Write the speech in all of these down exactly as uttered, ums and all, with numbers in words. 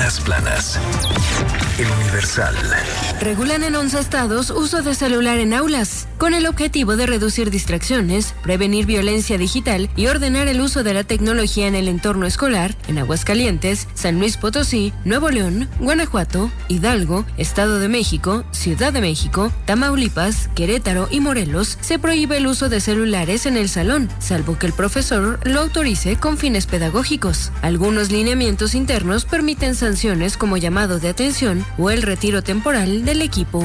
primeras planas. El Universal. Regulan en once estados uso de celular en aulas, con el objetivo de reducir distracciones, prevenir violencia digital y ordenar el uso de la tecnología en el entorno escolar. En Aguascalientes, San Luis Potosí, Nuevo León, Guanajuato, Hidalgo, Estado de México, Ciudad de México, Tamaulipas, Querétaro y Morelos se prohíbe el uso de celulares en el salón, salvo que el profesor lo autorice con fines pedagógicos. Algunos lineamientos internos permiten sanciones como llamado de atención o el retiro temporal del equipo.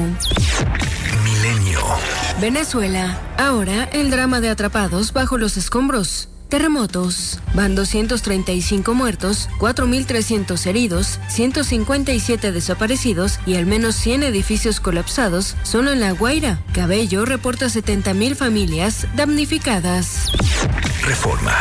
Milenio. Venezuela. Ahora el drama de atrapados bajo los escombros. Terremotos. Van doscientos treinta y cinco muertos, cuatro mil trescientos heridos, ciento cincuenta y siete desaparecidos y al menos cien edificios colapsados solo en La Guaira. Cabello reporta setenta mil familias damnificadas. Reforma.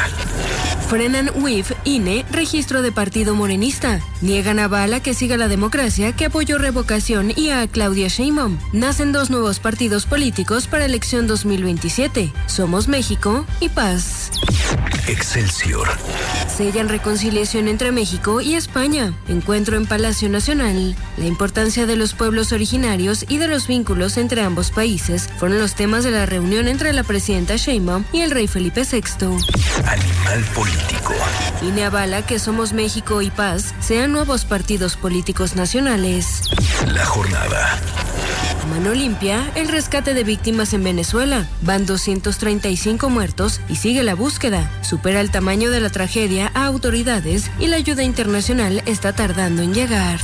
Frenan U I F, I N E, registro de partido morenista. Niegan a Bala que siga la democracia, que apoyó revocación y a Claudia Sheinbaum. Nacen dos nuevos partidos políticos para elección dos mil veintisiete. Somos México y Paz. Excelsior. Sellan reconciliación entre México y España. Encuentro en Palacio Nacional. La importancia de los pueblos originarios y de los vínculos entre ambos países fueron los temas de la reunión entre la presidenta Sheinbaum y el rey Felipe sexto. Animal político. I N E avala que Somos México y Paz sean nuevos partidos políticos nacionales. La jornada. A mano limpia, el rescate de víctimas en Venezuela. Van doscientos treinta y cinco muertos y sigue la búsqueda. Supera el tamaño de la tragedia a autoridades y la ayuda internacional está tardando en llegar.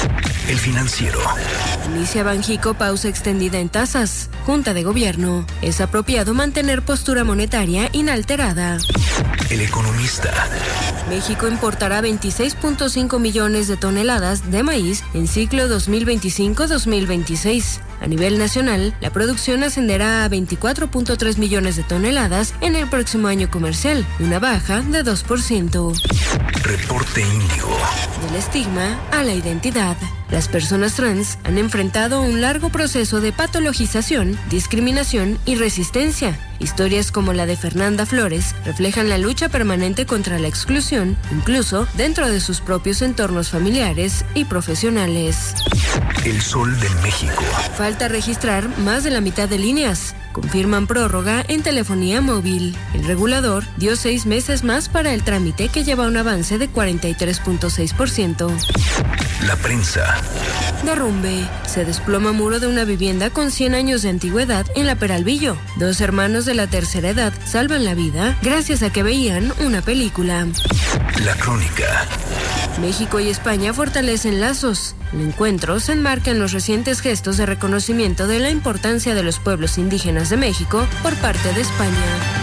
El Financiero. Inicia Banjico pausa extendida en tasas. Junta de Gobierno. Es apropiado mantener postura monetaria inalterada. El Economista. México importará veintiséis punto cinco millones de toneladas de maíz en ciclo dos mil veinticinco dos mil veintiséis. A nivel nacional, la producción ascenderá a veinticuatro punto tres millones de toneladas en el próximo año comercial, una baja de dos por ciento. Reporte Índigo. Del estigma a la identidad. Las personas trans han enfrentado un largo proceso de patologización, discriminación y resistencia. Historias como la de Fernanda Flores reflejan la lucha permanente contra la exclusión, incluso dentro de sus propios entornos familiares y profesionales. El Sol de México. Falta registrar más de la mitad de líneas. Confirman prórroga en telefonía móvil. El regulador dio seis meses más para el trámite, que lleva un avance de cuarenta y tres punto seis por ciento. La prensa. Derrumbe. Se desploma muro de una vivienda con cien años de antigüedad en la Peralvillo. Dos hermanos de la tercera edad salvan la vida gracias a que veían una película. La Crónica. México y España fortalecen lazos. El encuentro se enmarca en los recientes gestos de reconocimiento de la importancia de los pueblos indígenas de México por parte de España.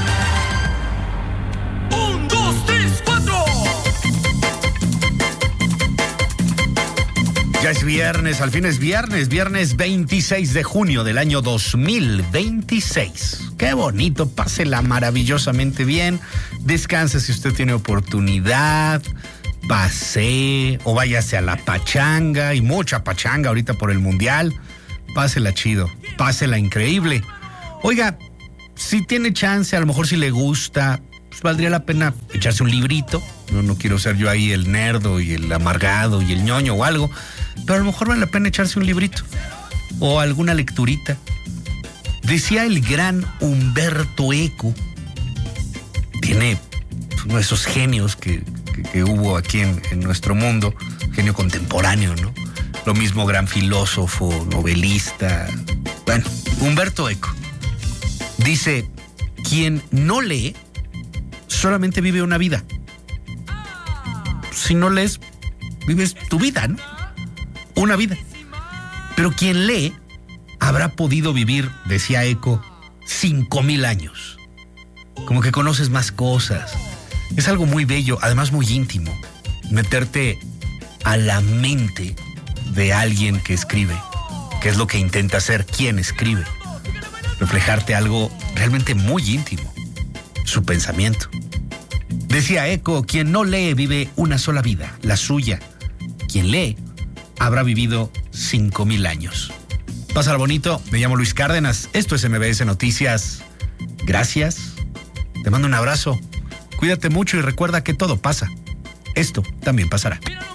¡Un, dos, tres, cuatro! Ya es viernes, al fin es viernes, viernes veintiséis de junio del año dos mil veintiséis. Qué bonito, pásela maravillosamente bien, descanse si usted tiene oportunidad, pase o váyase a la pachanga, y mucha pachanga ahorita por el mundial. Pásela chido, pásela increíble. Oiga, si tiene chance, a lo mejor si le gusta, pues valdría la pena echarse un librito. No, no quiero ser yo ahí el nerdo y el amargado y el ñoño o algo, pero a lo mejor vale la pena echarse un librito o alguna lecturita. Decía el gran Humberto Eco, tiene uno de esos genios que, que, que hubo aquí en, en nuestro mundo, genio contemporáneo, ¿no? Lo mismo gran filósofo, novelista. Bueno, Humberto Eco dice: quien no lee solamente vive una vida. Si no lees, vives tu vida, ¿no? Una vida. Pero quien lee habrá podido vivir, decía Eco, cinco mil años. Como que conoces más cosas. Es algo muy bello, además muy íntimo, meterte a la mente de alguien que escribe, que es lo que intenta hacer quien escribe. Reflejarte algo realmente muy íntimo, su pensamiento. Decía Eco: quien no lee vive una sola vida, la suya. Quien lee habrá vivido cinco mil años. Pásala bonito, me llamo Luis Cárdenas, esto es M B S Noticias. Gracias, te mando un abrazo, cuídate mucho y recuerda que todo pasa. Esto también pasará.